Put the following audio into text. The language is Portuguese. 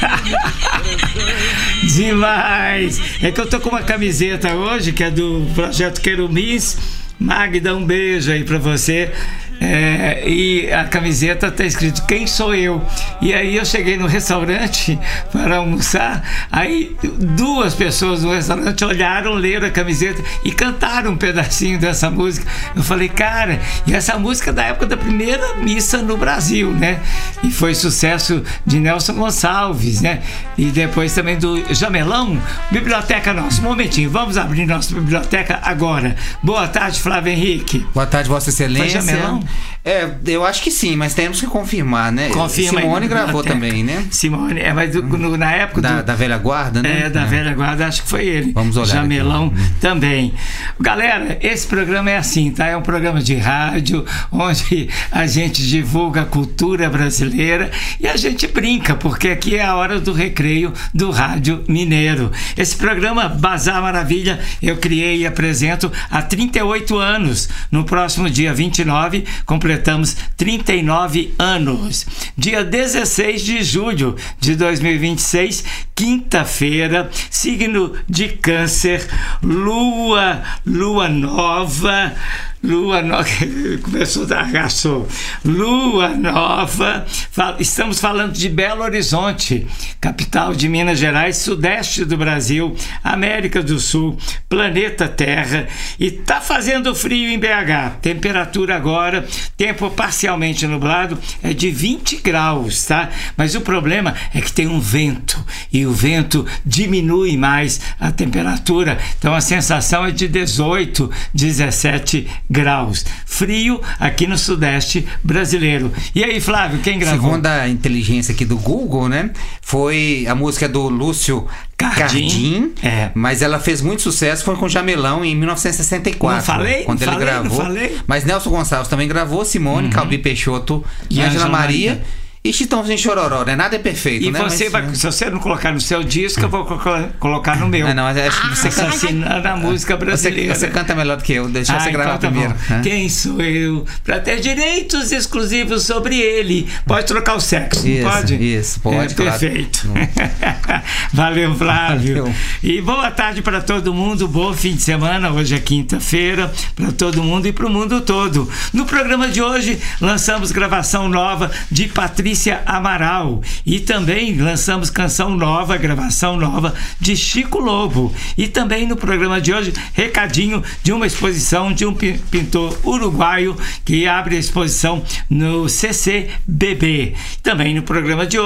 Demais! É que eu tô com uma camiseta hoje, que é do Projeto Querumins. Magda, um beijo aí pra você. E a camiseta tá escrito "Quem sou eu?". E aí eu cheguei no restaurante para almoçar, aí duas pessoas no restaurante olharam, leram a camiseta e cantaram um pedacinho dessa música. Eu falei, cara, e essa música é da época da primeira missa no Brasil, né? E foi sucesso de Nelson Gonçalves, né? E depois também do Jamelão. Biblioteca nossa, um momentinho, vamos abrir nossa biblioteca agora. Boa tarde, Flávio Henrique. Boa tarde, Vossa Excelência. Foi Jamelão? Eu acho que sim, mas temos que confirmar, né? Confirma. Simone gravou também, né? Simone, mas na época da velha guarda, né? Da velha guarda, acho que foi ele. Vamos olhar. Jamelão aqui também. Galera, esse programa é assim, tá? É um programa de rádio onde a gente divulga a cultura brasileira e a gente brinca, porque aqui é a hora do recreio do Rádio Mineiro. Esse programa Bazar Maravilha eu criei e apresento há 38 anos. No próximo dia 29, completamos 39 anos. Dia 16 de julho de 2026, quinta-feira, signo de Câncer, lua nova, começou a dar arrasou. Lua nova, estamos falando de Belo Horizonte, capital de Minas Gerais, sudeste do Brasil, América do Sul, planeta Terra, e tá fazendo frio em BH. Temperatura agora, tempo parcialmente nublado, é de 20 graus, tá? Mas o problema é que tem um vento, e o vento diminui mais a temperatura, então a sensação é de 18, 17 graus. Frio aqui no sudeste brasileiro. E aí, Flávio, quem gravou? Segundo a inteligência aqui do Google, né? Foi a música do Lúcio Cardim, mas ela fez muito sucesso, foi com Jamelão em 1964. Não falei? Quando ele gravou. Mas Nelson Gonçalves também gravou, Simone, Calbi Peixoto, e Ângela Maria. E Chitãozinho Chororó, né? Nada é perfeito, e né? Você vai, se você não colocar no seu disco, eu vou colocar no meu. Não, mas acho que você assassinando a música brasileira. Você canta melhor do que eu, deixa você gravar então primeiro. Quem sou eu para ter direitos exclusivos sobre ele? Pode trocar o sexo, não pode? Isso, pode, claro. Perfeito. Valeu, Flávio. Valeu. E boa tarde para todo mundo, bom fim de semana. Hoje é quinta-feira, para todo mundo e para o mundo todo. No programa de hoje, lançamos gravação nova de Patrícia Amaral e também lançamos canção nova, gravação nova de Chico Lobo. E também no programa de hoje, recadinho de uma exposição de um pintor uruguaio que abre a exposição no CCBB. Também no programa de hoje